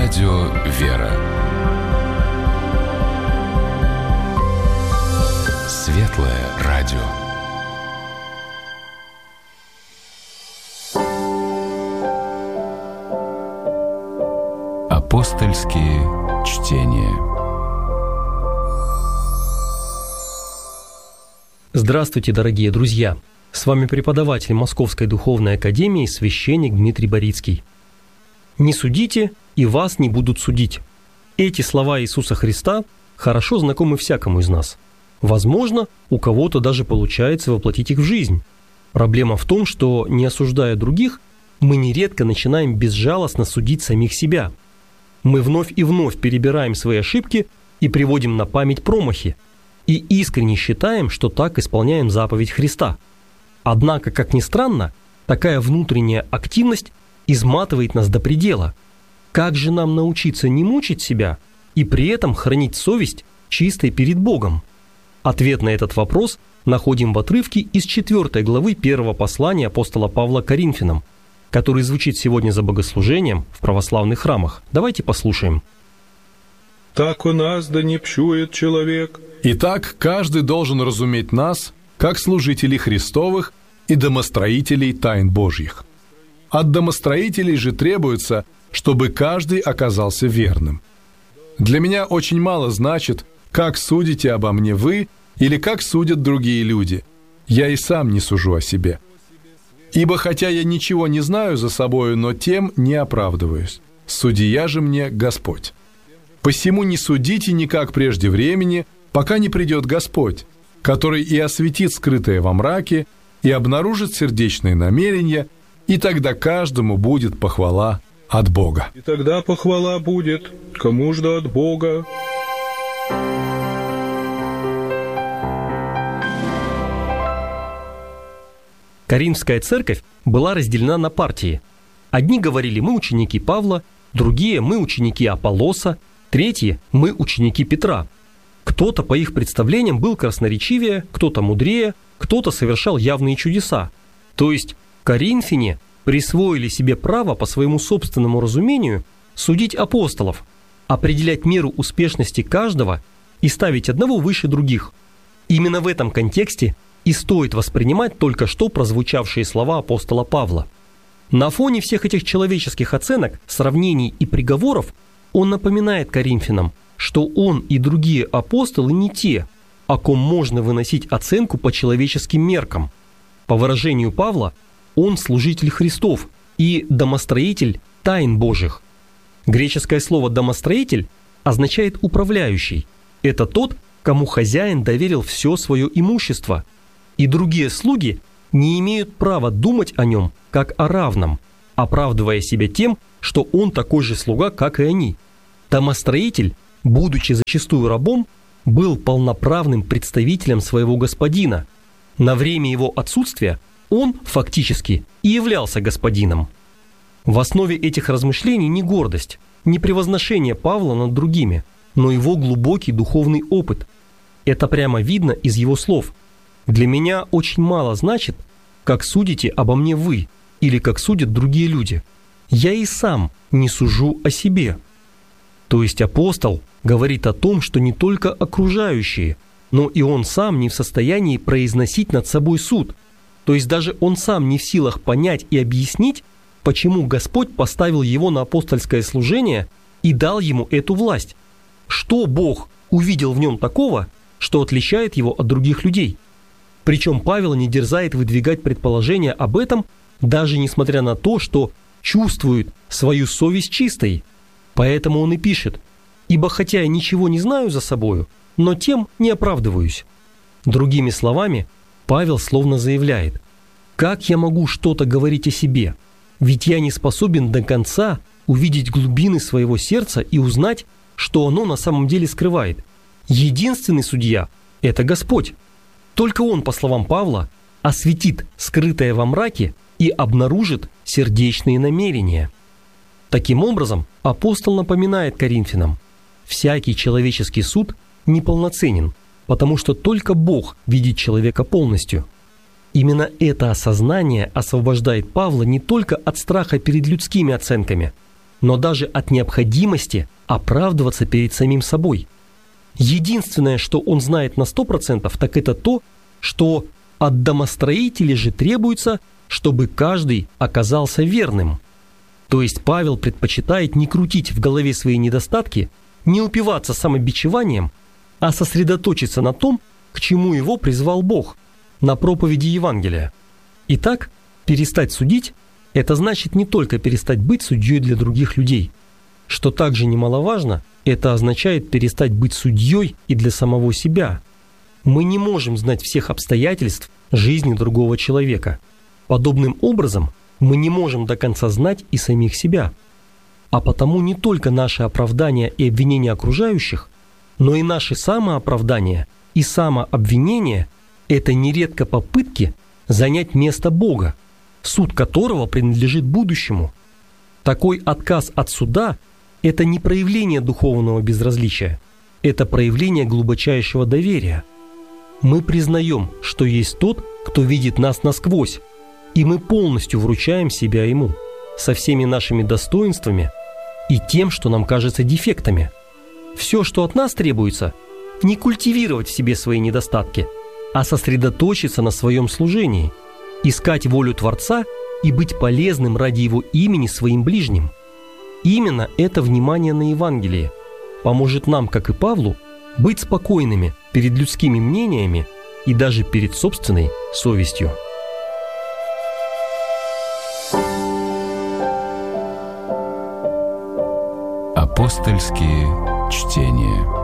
Радио «Вера». Светлое радио. Апостольские чтения. Здравствуйте, дорогие друзья! С вами преподаватель Московской Духовной Академии, священник Дмитрий Борицкий. «Не судите, и вас не будут судить». Эти слова Иисуса Христа хорошо знакомы всякому из нас. Возможно, у кого-то даже получается воплотить их в жизнь. Проблема в том, что, не осуждая других, мы нередко начинаем безжалостно судить самих себя. Мы вновь и вновь перебираем свои ошибки и приводим на память промахи, и искренне считаем, что так исполняем заповедь Христа. Однако, как ни странно, такая внутренняя активность изматывает нас до предела. Как же нам научиться не мучить себя и при этом хранить совесть чистой перед Богом? Ответ на этот вопрос находим в отрывке из 4 главы 1 послания апостола Павла к Коринфянам, который звучит сегодня за богослужением в православных храмах. Давайте послушаем. «Так у нас да не пчует человек». Итак, каждый должен разуметь нас, как служителей Христовых и домостроителей тайн Божьих. От домостроителей же требуется, чтобы каждый оказался верным. Для меня очень мало значит, как судите обо мне вы или как судят другие люди. Я и сам не сужу о себе. Ибо хотя я ничего не знаю за собою, но тем не оправдываюсь. Судья же мне Господь. Посему не судите никак прежде времени, пока не придет Господь, который и осветит скрытое во мраке, и обнаружит сердечные намерения, и тогда каждому будет похвала от Бога. И тогда похвала будет, кому ж да от Бога. Коринфская церковь была разделена на партии. Одни говорили: мы ученики Павла, другие: мы ученики Аполлоса, третьи: мы ученики Петра. Кто-то, по их представлениям, был красноречивее, кто-то мудрее, кто-то совершал явные чудеса. То есть коринфяне присвоили себе право по своему собственному разумению судить апостолов, определять меру успешности каждого и ставить одного выше других. Именно в этом контексте и стоит воспринимать только что прозвучавшие слова апостола Павла. На фоне всех этих человеческих оценок, сравнений и приговоров он напоминает коринфянам, что он и другие апостолы не те, о ком можно выносить оценку по человеческим меркам. По выражению Павла, он служитель Христов и домостроитель тайн Божьих. Греческое слово «домостроитель» означает «управляющий». Это тот, кому хозяин доверил все свое имущество, и другие слуги не имеют права думать о нем как о равном, оправдывая себя тем, что он такой же слуга, как и они. Домостроитель, будучи зачастую рабом, был полноправным представителем своего господина. На время его отсутствия он фактически и являлся господином. В основе этих размышлений не гордость, не превозношение Павла над другими, но его глубокий духовный опыт. Это прямо видно из его слов. «Для меня очень мало значит, как судите обо мне вы или как судят другие люди. Я и сам не сужу о себе». То есть апостол говорит о том, что не только окружающие, но и он сам не в состоянии произносить над собой суд. То есть даже он сам не в силах понять и объяснить, почему Господь поставил его на апостольское служение и дал ему эту власть. Что Бог увидел в нем такого, что отличает его от других людей? Причем Павел не дерзает выдвигать предположения об этом, даже несмотря на то, что чувствует свою совесть чистой. Поэтому он и пишет: «Ибо хотя я ничего не знаю за собою, но тем не оправдываюсь». Другими словами, Павел словно заявляет: «Как я могу что-то говорить о себе? Ведь я не способен до конца увидеть глубины своего сердца и узнать, что оно на самом деле скрывает. Единственный судья – это Господь. Только Он, по словам Павла, осветит скрытое во мраке и обнаружит сердечные намерения». Таким образом, апостол напоминает коринфянам: всякий человеческий суд неполноценен, потому что только Бог видит человека полностью. Именно это осознание освобождает Павла не только от страха перед людскими оценками, но даже от необходимости оправдываться перед самим собой. Единственное, что он знает на 100%, так это то, что от домостроителей же требуется, чтобы каждый оказался верным. То есть Павел предпочитает не крутить в голове свои недостатки, не упиваться самобичеванием, а сосредоточиться на том, к чему его призвал Бог, на проповеди Евангелия. Итак, перестать судить – это значит не только перестать быть судьей для других людей. Что также немаловажно, это означает перестать быть судьей и для самого себя. Мы не можем знать всех обстоятельств жизни другого человека. Подобным образом мы не можем до конца знать и самих себя. А потому не только наши оправдания и обвинения окружающих, но и наши самооправдания и самообвинения – это нередко попытки занять место Бога, суд которого принадлежит будущему. Такой отказ от суда – это не проявление духовного безразличия, это проявление глубочайшего доверия. Мы признаем, что есть тот, кто видит нас насквозь, и мы полностью вручаем себя Ему, со всеми нашими достоинствами и тем, что нам кажется дефектами. Все, что от нас требуется, не культивировать в себе свои недостатки, а сосредоточиться на своем служении, искать волю Творца и быть полезным ради Его имени своим ближним. Именно это внимание на Евангелие поможет нам, как и Павлу, быть спокойными перед людскими мнениями и даже перед собственной совестью. Апостольские чтения.